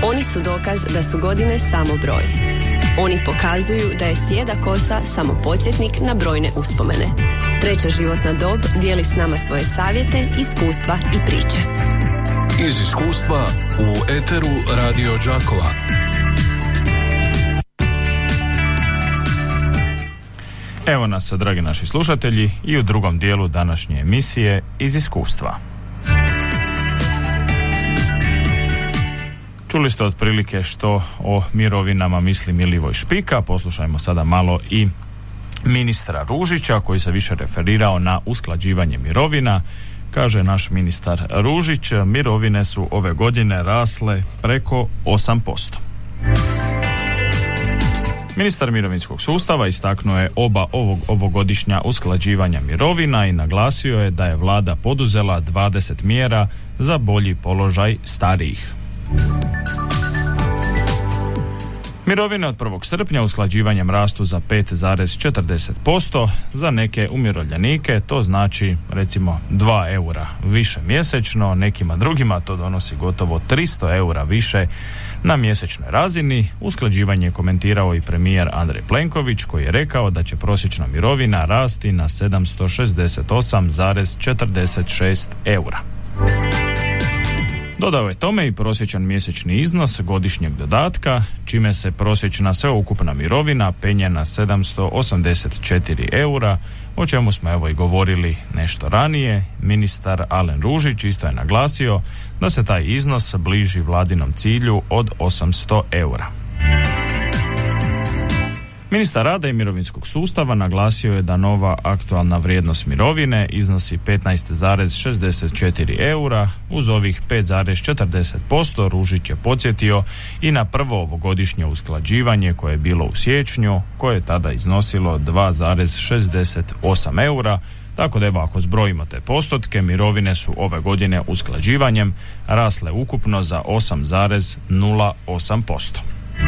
Oni su dokaz da su godine samo broj. Oni pokazuju da je sjeda kosa samo podsjetnik na brojne uspomene. Treća životna dob dijeli s nama svoje savjete, iskustva i priče. Iz iskustva u eteru Radio Đakova. Evo nas, dragi naši slušatelji, i u drugom dijelu današnje emisije Iz iskustva. Čuli ste otprilike što o mirovinama misli Milivoj Špika. Poslušajmo sada malo i ministra Ružića, koji se više referirao na usklađivanje mirovina. Kaže naš ministar Ružić, mirovine su ove godine rasle preko 8%. Ministar mirovinskog sustava istaknuo je oba ovogodišnja usklađivanja mirovina i naglasio je da je vlada poduzela 20 mjera za bolji položaj starijih. Mirovine od 1. srpnja usklađivanjem rastu za 5,40%, za neke umirovljenike to znači recimo 2 eura više mjesečno, nekima drugima to donosi gotovo 300 eura više na mjesečnoj razini. Usklađivanje je komentirao i premijer Andrej Plenković, koji je rekao da će prosječna mirovina rasti na 768,46 eura. Dodao je tome i prosječan mjesečni iznos godišnjeg dodatka, čime se prosječna sveukupna mirovina penje na 784 eura, o čemu smo evo i govorili nešto ranije. Ministar Alen Ružić isto je naglasio da se taj iznos bliži vladinom cilju od 800 eura. Ministar rada i mirovinskog sustava naglasio je da nova aktualna vrijednost mirovine iznosi 15,64 eura. Uz ovih 5,40% Ružić je podsjetio i na prvo ovogodišnje usklađivanje koje je bilo u siječnju, koje je tada iznosilo 2,68 eura. Tako da evo, ako zbrojimo te postotke, mirovine su ove godine usklađivanjem rasle ukupno za 8,08%.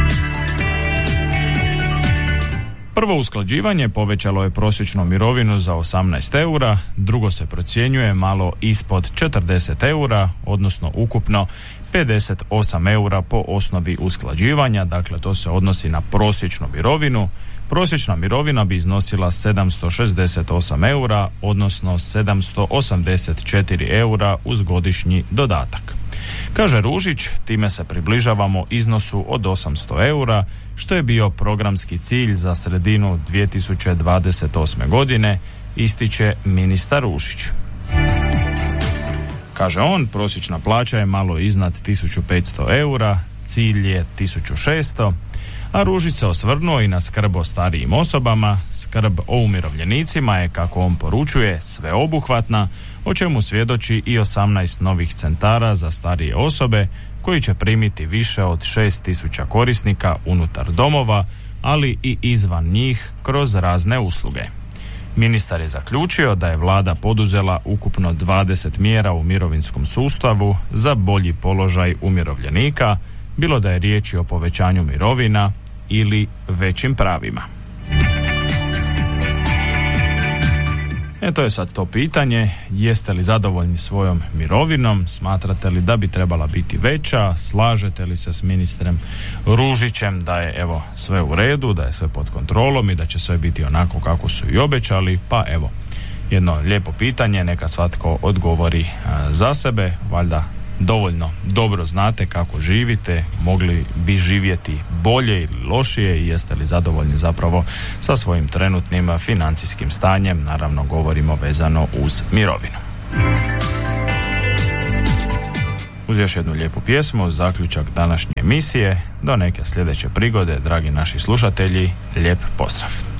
Prvo usklađivanje povećalo je prosječnu mirovinu za 18 eura, drugo se procjenjuje malo ispod 40 eura, odnosno ukupno 58 eura po osnovi usklađivanja, dakle to se odnosi na prosječnu mirovinu. Prosječna mirovina bi iznosila 768 eura, odnosno 784 eura uz godišnji dodatak. Kaže Ružić, time se približavamo iznosu od 800 eura, što je bio programski cilj za sredinu 2028. godine, ističe ministar Ružić. Kaže on, prosječna plaća je malo iznad 1500 eura, cilj je 1600, a Ružić se osvrnuo i na skrb o starijim osobama. Skrb o umirovljenicima je, kako on poručuje, sveobuhvatna, o čemu svjedoči i 18 novih centara za starije osobe koji će primiti više od 6000 korisnika unutar domova, ali i izvan njih kroz razne usluge. Ministar je zaključio da je vlada poduzela ukupno 20 mjera u mirovinskom sustavu za bolji položaj umirovljenika, bilo da je riječ o povećanju mirovina ili većim pravima. To je sad to pitanje, jeste li zadovoljni svojom mirovinom, smatrate li da bi trebala biti veća, slažete li se s ministrem Ružićem da je evo sve u redu, da je sve pod kontrolom i da će sve biti onako kako su i obećali, pa evo jedno lijepo pitanje, neka svatko odgovori za sebe, valjda dovoljno dobro znate kako živite, mogli bi živjeti bolje ili lošije i jeste li zadovoljni zapravo sa svojim trenutnim financijskim stanjem, naravno govorimo vezano uz mirovinu. Uz još jednu lijepu pjesmu, zaključak današnje emisije, do neke sljedeće prigode, dragi naši slušatelji, lijep pozdrav.